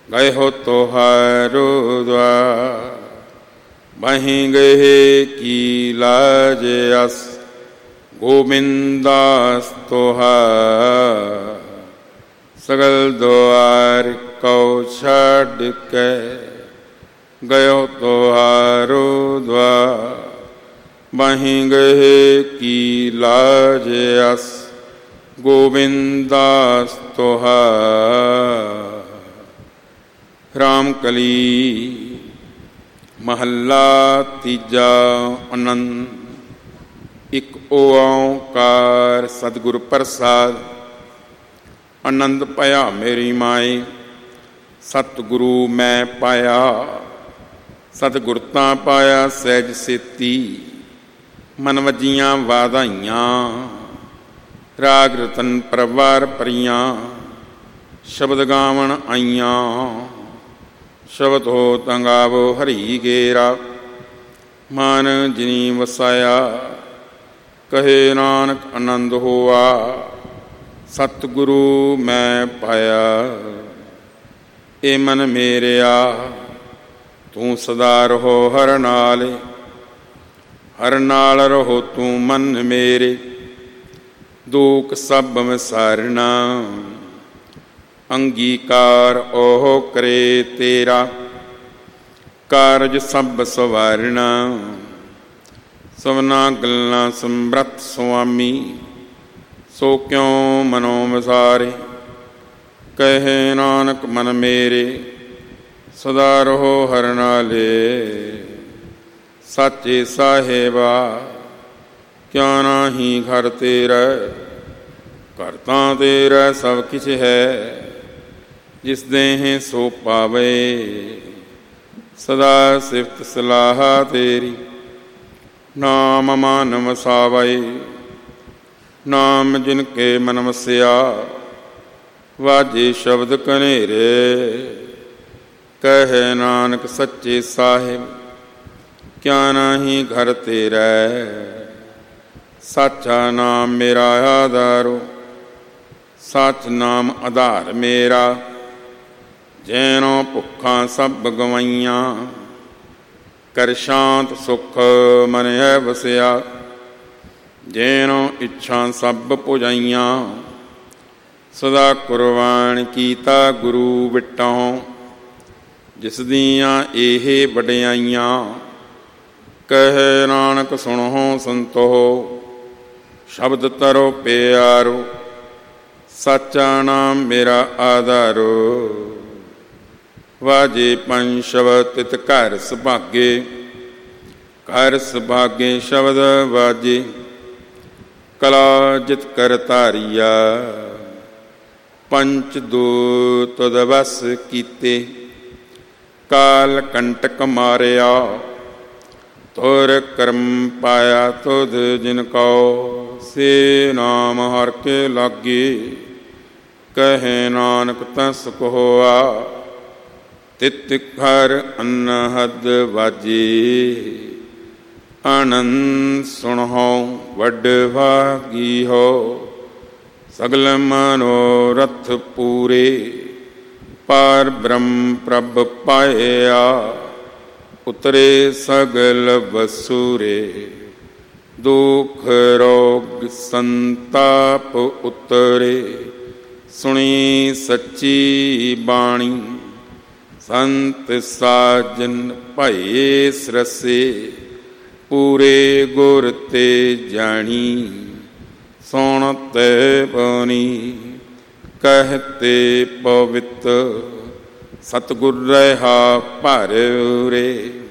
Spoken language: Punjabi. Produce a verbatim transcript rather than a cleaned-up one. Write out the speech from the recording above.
ਗਏ ਹੋ ਤੁਹਾਰੋ ਦੁਆਰ। ਬਹੀਂ ਗਏ ਕੀ ਲਾਜ ਅਸ ਗੋਬਿੰਦਾਸ ਤੁਹਾਰ। ਸਗਲ ਦੁਆਰ ਕਉ ਛੱਡ ਕੇ ਗਇਓ ਤੁਹਾਰੋ ਦੁਆਰ। ਬਹੀਂ ਗਏ ਕੀ ਲਾਜ ਅਸ ਗੋਬਿੰਦਾਸ ਤੁਹਾਰ। ਰਾਮ ਕਲੀ ਮਹੱਲਾ ਤੀਜਾ ਆਨੰਦ। ਇੱਕ ਓਂਕਾਰ ਸਤਿਗੁਰ ਪ੍ਰਸਾਦ। ਆਨੰਦ ਭਇਆ ਮੇਰੀ ਮਾਏ ਸਤਿਗੁਰੂ ਮੈਂ ਪਾਇਆ। ਸਤਿਗੁਰ ਤਾਂ ਪਾਇਆ ਸਹਿਜ ਸੇਤੀ ਮਨ ਵੱਜੀਆਂ ਵਾਧਾਈਆਂ। ਰਾਗ ਰਤਨ ਪਰਵਾਰ ਪਰੀਆਂ ਸ਼ਬਦ ਗਾਵਣ ਆਈਆਂ। ਸ਼ਬਦ ਹੋ ਤੰਗਾਵੋ ਹਰੀ ਗੇਰਾ ਮਨ ਜਿਨੀ ਵਸਾਇਆ। ਕਹੇ ਨਾਨਕ ਆਨੰਦ ਹੋਆ ਸਤਿਗੁਰੂ ਮੈਂ ਪਾਇਆ। ਏ ਮਨ ਮੇਰਿਆ ਤੂੰ ਸਦਾ ਰਹੋ ਹਰ ਨਾਲ। ਹਰ ਨਾਲ ਰਹੋ ਤੂੰ ਮਨ ਮੇਰੇ ਦੁਖ ਸਭ ਵਿਸਾਰਨਾ। ਅੰਗੀਕਾਰ ਉਹ ਕਰੇ ਤੇਰਾ ਕਾਰਜ ਸਭ ਸਵਾਰਨਾ। ਸਭਨਾ ਗੱਲਾਂ ਸਮਰੱਥ ਸੁਆਮੀ ਸੋ ਕਿਉ ਮਨੋ ਵਿਸਾਰੇ। ਕਹੇ ਨਾਨਕ ਮਨ ਮੇਰੇ ਸਦਾ ਰਹੋ ਹਰ ਨਾਲੇ। ਸਾਚੇ ਸਾਹਿਬਾ ਕਿਆ ਨਾਹੀ ਘਰ ਤੇਰਾ। ਘਰ ਤਾਂ ਤੇਰਾ ਸਭ ਕਿਛ ਹੈ ਜਿਸ ਦੇਹ ਸੋ ਪਾਵੇ। ਸਦਾ ਸਿਫਤ ਸਲਾਹ ਤੇਰੀ ਨਾਮ ਮਨ ਵਸਾਵੇ। ਨਾਮ ਜਿਨ ਕੇ ਮਨ ਵਸਿਆ ਵਾਜੇ ਸ਼ਬਦ ਕਨੇਰੇ। ਕਹੇ ਨਾਨਕ ਸੱਚੇ ਸਾਹਿਬ ਕਿਆ ਨਾਹੀ ਘਰ ਤੇਰਾ। ਸਾਚਾ ਨਾਮ ਮੇਰਾ ਆਧਾਰੋ ਸੱਚ ਨਾਮ ਆਧਾਰ ਮੇਰਾ। ਜੈਨੋ ਭੁੱਖਾਂ ਸਭ ਗਵਾਈਆਂ ਕਰ ਸ਼ਾਂਤ ਸੁਖ ਮਨ ਹੈ ਵਸਿਆ। ਜੈਨੋ ਇੱਛਾ ਸਭ ਪੁਜਾਈਆਂ ਸਦਾ ਕੁਰਬਾਨ ਕੀਤਾ ਗੁਰੂ ਵਿਟੋਂ। ਜਿਸ ਦੀਆਂ ਇਹ ਵਡਿਆਈਆਂ ਕਹੇ ਨਾਨਕ ਸੁਣੋ ਸੰਤੋ ਸ਼ਬਦ ਤਰੋ ਪਿਆਰੋ। ਸਾਚਾ ਨਾਮ ਮੇਰਾ ਆਧਾਰੋ ਵਾਜੇ ਪੰਜ ਸ਼ਬਦ ਤਿਤ ਘਰ ਸੁਭਾਗੇ। ਘਰ ਸੁਭਾਗੇ ਸ਼ਬਦ ਵਾਜੇ ਕਲਾ ਜਿਤ ਕਰ ਧਾਰੀਆ। ਪੰਚ ਦੂਤ ਤੁਧ ਵਸ ਕੀਤੇ ਕਾਲ ਕੰਟਕ ਮਾਰਿਆ। ਤੁਰ ਕਰਮ ਪਾਇਆ ਤੁਧ ਜਿਨ ਕਉ ਸੇ ਨਾਮ ਹਰਿ ਕੇ ਲਾਗੇ। ਕਹੇ ਨਾਨਕ ਤਾਂ ਸੁਖ ਹੋਆ ਤਿਤ ਘਰ ਅਨਹਦ ਵਾਜੇ। ਆਨੰਦ ਸੁਣਹੁ ਵੱਡ ਭਾਗੀ ਹੋ ਸਗਲ ਮਨੋਰਥ ਪੂਰੇ। ਪਾਰ ਬ੍ਰਹਮ ਪ੍ਰਭ ਪਾਇਆ ਉਤਰੇ ਸਗਲ ਵਸੂਰੇ। ਦੁਖ ਰੋਗ ਸੰਤਾਪ ਉਤਰੇ ਸੁਣੀ ਸੱਚੀ ਬਾਣੀ। ਸੰਤ ਸਾਜਨ ਭਏ ਸਰਸੇ ਪੂਰੇ ਗੁਰ ਤੇ ਜਾਣੀ। ਸੁਣ ਤੇ ਬਾਣੀ ਕਹਤੇ ਪਵਿੱਤ ਸਤਿਗੁਰ ਰਹਾ ਭਰ ਉਰੇ।